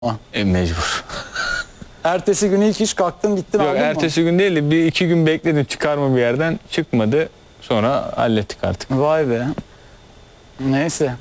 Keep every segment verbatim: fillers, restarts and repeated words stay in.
E, mecbur. Ertesi gün ilk iş kalktın gittin Yok, aldın ertesi mı? gün değil de bir iki gün bekledim, çıkarma bir yerden, çıkmadı. Sonra hallettik artık. Vay be. Neyse.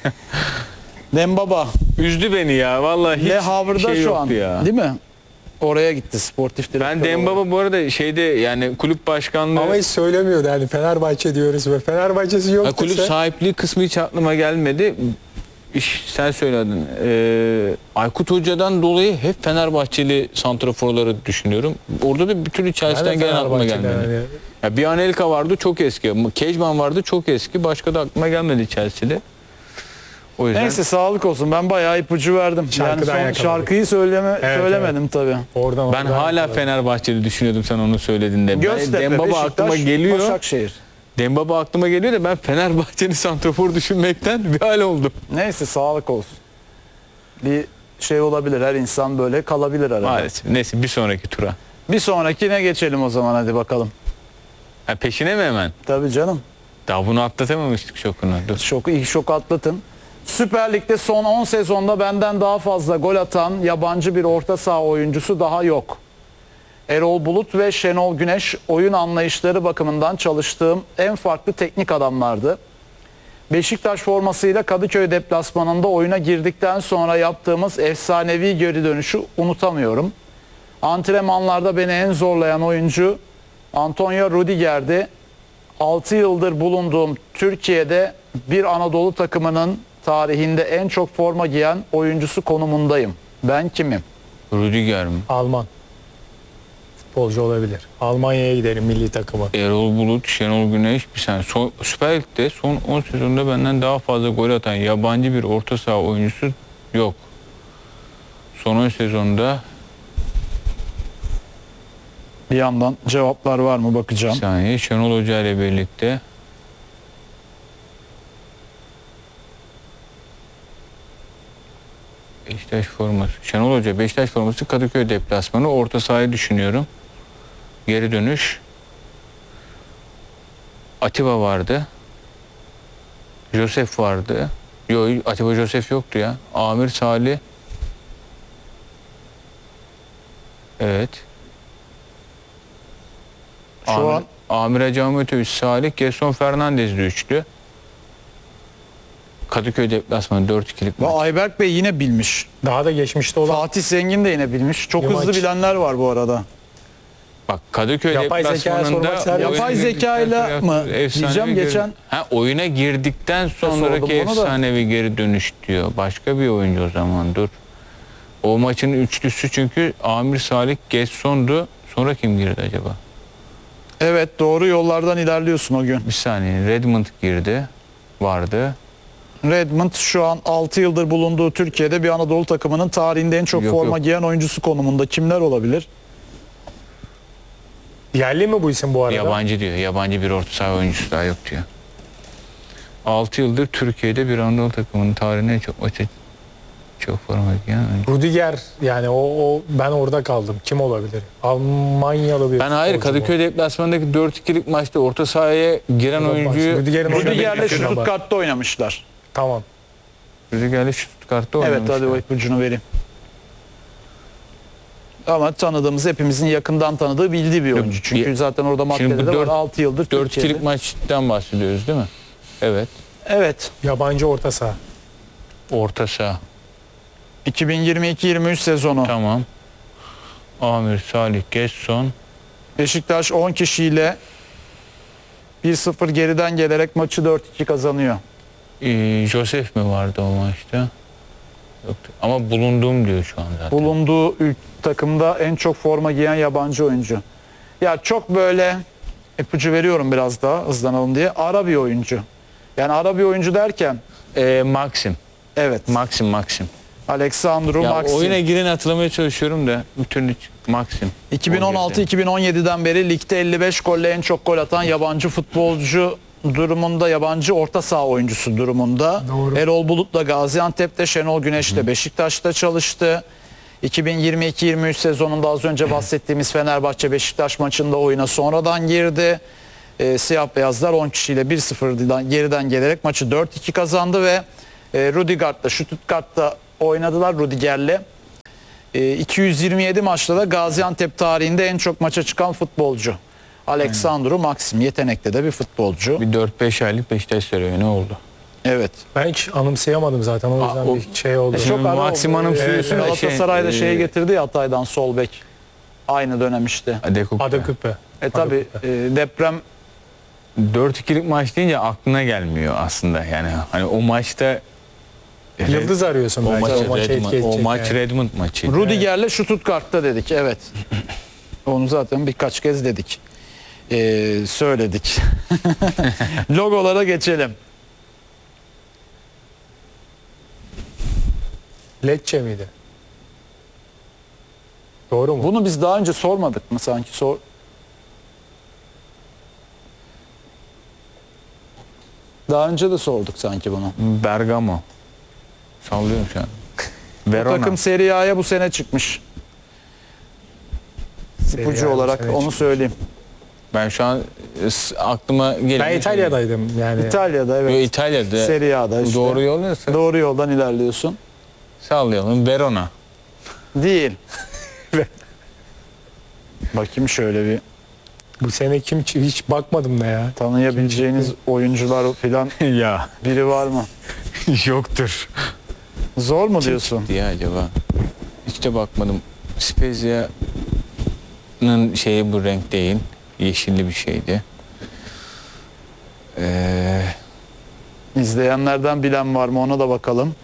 Dembaba. Üzdü beni ya vallahi, hiç Le Havre'da şey şu yoktu an. ya. Değil mi? Oraya gitti sportif direktör. Ben Dembaba bu arada şeyde, yani kulüp başkanlığı, Ama hiç söylemiyordu yani Fenerbahçe diyoruz ve Fenerbahçe'si Ha, yok. kulüp sahipliği kısmı hiç aklıma gelmedi. İş, sen söyledin. Ee, Aykut Hoca'dan dolayı hep Fenerbahçeli santraforları düşünüyorum. Orada da bir türlü Chelsea'den gelen aklıma gelmedi. Yani. Ya bir Anelka vardı, çok eski. Kejman vardı, çok eski. Başka da aklıma gelmedi Chelsea'de. O yüzden Neyse sağlık olsun. Ben bayağı ipucu verdim. Yani Şarkıdan son yakaladık. şarkıyı söyleme, Evet, söylemedim tabii. Oradan ben oradan hala yakaladım. Fenerbahçeli düşünüyordum sen onu söylediğinde. Ben- Göztepe, Dembaba Beşiktaş, aklıma geliyor. Başakşehir. Dembaba aklıma geliyor da ben Fenerbahçeli santrafor düşünmekten bir hal oldum. Neyse sağlık olsun. Bir şey olabilir. Her insan böyle kalabilir arada. Maalesef. Neyse, bir sonraki tura. Bir sonrakine geçelim o zaman, hadi bakalım. Ha, peşine mi hemen? Tabii canım. Daha bunu atlatamamıştık şokunu. Dur. Şoku, ilk şok atlatın. Süper Lig'de son on sezonda benden daha fazla gol atan yabancı bir orta saha oyuncusu daha yok. Erol Bulut ve Şenol Güneş oyun anlayışları bakımından çalıştığım en farklı teknik adamlardı. Beşiktaş formasıyla Kadıköy deplasmanında oyuna girdikten sonra yaptığımız efsanevi geri dönüşü unutamıyorum. Antrenmanlarda beni en zorlayan oyuncu Antonio Rüdiger'di. altı yıldır bulunduğum Türkiye'de bir Anadolu takımının tarihinde en çok forma giyen oyuncusu konumundayım. Ben kimim? Rüdiger mi? Alman futbolcu olabilir. Almanya'ya gidelim milli takımı. Erol Bulut, Şenol Güneş. Bir saniye. Son, Süper Lig'de son on sezonda benden daha fazla gol atan yabancı bir orta saha oyuncusu yok. Son on sezonda Bir yandan cevaplar var mı bir bakacağım. saniye. Şenol Hoca ile birlikte Beşiktaş forması. Şenol Hoca Beşiktaş forması, Kadıköy deplasmanı, orta sahayı düşünüyorum. Geri dönüş. Atiba vardı. Josef vardı. Yok, Atiba Josef yoktu ya. Amir Salih. Evet. Şu Amir, an Amir Acametövüç, Salih, Gerson Fernandez'li üçlü. Kadıköy deplasmanı dört ikilik ve maç. Ayberk Bey yine bilmiş. Daha da geçmişte olan Fatih Zengin de yine bilmiş. Çok Bir hızlı maç. bilenler var bu arada. Bak, Kadıköy Yapay zekaya deplasmanında sormak serbest. oyuna Yapay girdikten zekayla sonra mı yaptığı efsanevi diyeceğim, geri- geçen- Ha, oyuna girdikten sonraki sordum bunu da. efsanevi geri dönüş diyor. Başka bir oyuncu o zaman, dur. O maçın üçlüsü çünkü Amir Salih, Gesson'du. Sonra kim girdi acaba? Evet, doğru yollardan ilerliyorsun o gün. Bir saniye. Redmond girdi. Vardı. Redmond şu an altı yıldır bulunduğu Türkiye'de bir Anadolu takımının tarihinde en çok Yok, forma yok. giyen oyuncusu konumunda. Kimler olabilir? yerli mi bu isim bu arada? Yabancı diyor. Yabancı bir orta saha oyuncusu daha yok diyor. altı yıldır Türkiye'de bir Anadolu takımının tarihine en çok maçı çok forma giyen oyuncu. Rüdiger yani o, o ben orada kaldım. Kim olabilir? Almanyalı bir Ben hayır, futbolcu bu. Kadıköy deplasmanındaki dört ikilik maçta orta sahaya giren oyuncuyu Rüdiger'in oynadığı Rüdiger'le bir takım ama. Stuttgart'ta oynamışlar. Tamam. Rüdiger'le Stuttgart'ta Evet, oynamışlar. hadi o ipucunu vereyim. Ama tanıdığımız, hepimizin yakından tanıdığı, bildiği bir oyuncu. Çünkü bir- zaten orada Şimdi maddede bu de var. dört- altı yıldır dört Türkiye'de. ikilik maçtan bahsediyoruz değil mi? Evet. Evet. Yabancı orta saha. Orta saha. iki bin yirmi iki yirmi üç sezonu. Tamam. Amir, Salih, Gesson. Beşiktaş on kişiyle bir sıfır geriden gelerek maçı dört iki kazanıyor. Ee, Josef mi vardı o maçta? Yoktu. Ama bulunduğum diyor şu an zaten. Bulunduğu ülk takımda en çok forma giyen yabancı oyuncu. Ya çok böyle, ipucu veriyorum biraz daha hızlanalım diye. Ara bir oyuncu. Yani ara bir oyuncu derken Ee, Maxim. evet. Maxim, Maxim. Alexandru Ya Maxim. oyuna gireni hatırlamaya çalışıyorum da bir türlü Maxim. iki bin on altı iki bin on yedi'den beri ligde elli beş golle en çok gol atan yabancı futbolcu durumunda, yabancı orta saha oyuncusu durumunda. Doğru. Erol Bulut'la Gaziantep'te, Şenol Güneş'te Beşiktaş'ta çalıştı. iki bin yirmi iki yirmi üç sezonunda az önce bahsettiğimiz Fenerbahçe Beşiktaş maçında oyuna sonradan girdi. E, siyah beyazlar on kişiyle bir sıfırdan geriden gelerek maçı dört iki kazandı ve e, Rüdiger'le Stuttgart'ta oynadılar Rüdiger'le. E, iki yüz yirmi yedi maçta da Gaziantep tarihinde en çok maça çıkan futbolcu. Aleksandru Maxim, yetenekli de bir futbolcu. Bir dört beş aylık Beşiktaş serüveni ne oldu? Evet. Ben hiç anımsayamadım zaten o yüzden o- bir şey oldu. E, çok ara Maxim oldu. anımsıyorsun da şey, Galatasaray'da e, şeye getirdi ya Hatay'dan sol bek. Aynı dönem işte. Adekuk. Adaküpe. E tabi e, deprem dört ikilik maç deyince aklına gelmiyor aslında. Yani hani o maçta Yıldız arıyorsun o belki. maç O maçı Redmond, etki o edecek maç yani. Redmond maçıydı. Rudiger'le Stuttgart'ta dedik, evet. Onu zaten birkaç kez dedik. Ee, söyledik. Logolara geçelim. Lecce miydi? Doğru mu? Bunu biz daha önce sormadık mı sanki? Sor. Daha önce de sorduk sanki bunu. Bergamo. Sallıyorum şu an. Bu Verona. takım Serie A'ya bu sene çıkmış. Serie İpucu A bu olarak sene onu çıktı. söyleyeyim. Ben şu an e, s- aklıma gelen... Ben İtalya'daydım yani. İtalya'da, Yo, evet. İtalya'da. Serie A'da işte. Doğru yol neyse. Doğru yoldan ilerliyorsun. Sallayalım. Verona. Değil. Bakayım şöyle bir Bu sene kim hiç bakmadım da ya. tanıyabileceğiniz oyuncular falan ya. biri var mı? Yoktur. Zor mu diyorsun? Diye acaba. Hiç de bakmadım. Spezia'nın şeyi bu renk değil. Yeşilli bir şeydi. Ee, İzleyenlerden bilen var mı ona da bakalım.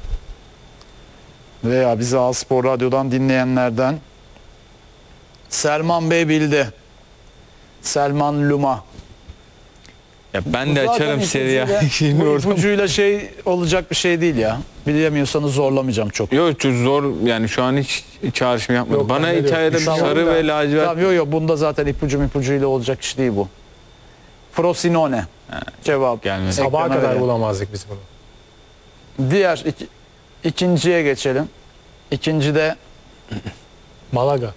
Veya bizi A Spor Radyo'dan dinleyenlerden. Selman Bey bildi. Selman Luma. ya ben de Bu zaten açarım seriye. ipucuyla- Şimdi Bu orada. ipucuyla şey olacak bir şey değil ya. Bilemiyorsanız zorlamayacağım çok. Yok çok zor yani şu an hiç çağrışım yapmadım. Yok, Bana bende de yok. İtalya'da bir Tamam sarı da- ve lacivert Tamam, yok yok, bunda zaten ipucu ipucuyla olacak iş değil bu. Frosinone. Cevap. gelmedi. Sabaha Ekrana kadar verelim. bulamazdık biz bunu. Diğer iki, ikinciye geçelim. İkincide Malaga.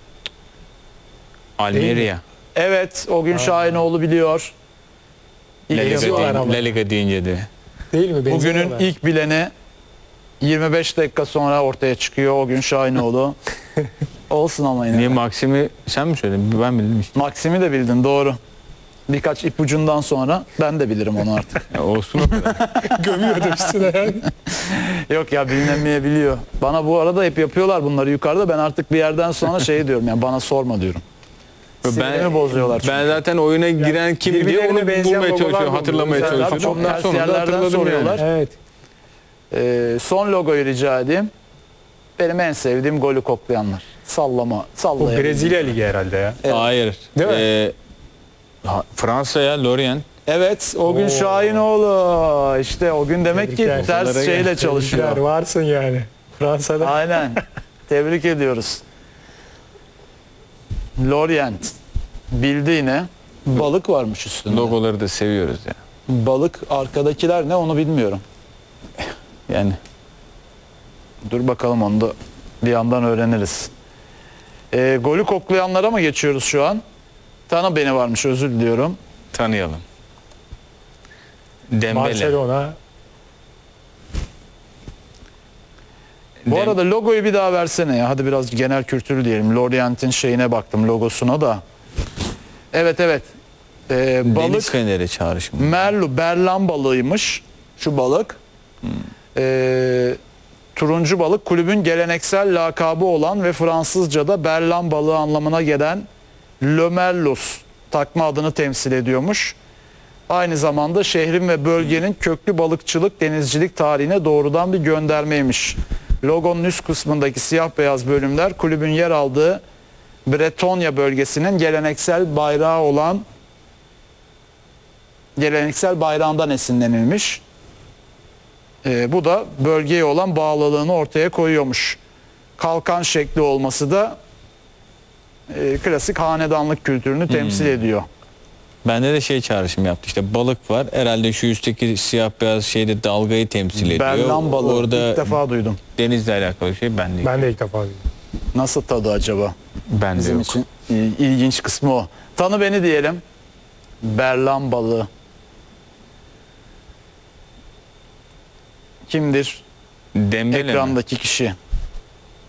Almeria. evet, o gün Şahinoğlu biliyor. La İlk Liga, yazıyorlar yazıyorlar deyince, ama. La Liga deyince de. Değil mi? Bugünün Benziyorlar. ilk bileni yirmi beş dakika sonra ortaya çıkıyor o gün Şahinoğlu. Olsun ama yine. Niye Maxim'i sen mi söyledin? Ben bildim işte. Maksim'i de bildin, doğru. Birkaç ipucundan sonra ben de bilirim onu artık. Ya olsun o kadar. Gömüyordu üstüne yani. Yok ya, bilinemeyebiliyor. Bana bu arada hep yapıyorlar bunları yukarıda. Ben artık bir yerden sonra şey diyorum, yani bana sorma diyorum. Sinirimi bozuyorlar çünkü. Ben zaten oyuna giren kim diye birbirlerine onu benzeyen bulmaya logolar çalışıyorum, mı hatırlamaya buluyoruz? Çok çalışıyordum. ters Sonunda yerlerden hatırladım soruyorlar. yani. Evet. Ee, son logoyu rica edeyim. Benim en sevdiğim golü koklayanlar. Sallama, Bu sallayabildim. Brezilya Ligi herhalde ya. Evet. Hayır. Değil mi? Ee, ha- Fransa'ya Lorient. Evet, o gün Oo. Şahinoğlu. İşte o gün demek ki Tebrikler. ters Onlara şeyle gel. çalışıyor. Tebrikler, varsın yani. Fransa'da. Aynen. Tebrik ediyoruz. Lorient. Bildi yine. Balık varmış üstünde. Logoları da seviyoruz ya. Balık, arkadakiler ne onu bilmiyorum. Yani Dur bakalım, onu da bir yandan öğreniriz. Ee, golü koklayanlara mı geçiyoruz şu an? Tanı beni varmış, özür diliyorum. tanıyalım. Dembele. Barcelona. Bu Dem- arada logoyu bir daha versene ya. Hadi biraz genel kültürü diyelim. Lorient'in şeyine baktım, logosuna da. Evet evet. Ee, Deniz balık feneri çağrışımı. Merlu, Berlan balığıymış şu balık. Ee, turuncu balık kulübün geleneksel lakabı olan ve Fransızca'da Berlan balığı anlamına gelen Le Merlus takma adını temsil ediyormuş. Aynı zamanda şehrin ve bölgenin köklü balıkçılık, denizcilik tarihine doğrudan bir göndermeymiş. Logonun üst kısmındaki siyah beyaz bölümler kulübün yer aldığı Bretonya bölgesinin geleneksel bayrağı olan geleneksel bayrağından esinlenilmiş. Ee, bu da bölgeye olan bağlılığını ortaya koyuyormuş. Kalkan şekli olması da e, klasik hanedanlık kültürünü temsil ediyor. Bende de şey çağrışım yaptı. İşte balık var. Herhalde şu üstteki siyah beyaz şeyde dalgayı temsil ediyor. Berlan balığı Orada ilk defa duydum. denizle alakalı şey bende. Ben, Ben de ilk defa duydum. Nasıl tadı acaba? bende Bizim yok. için il- ilginç kısmı o. Tanı beni diyelim. Berlan balığı. Kimdir? Dembele mi? Ekrandaki kişi.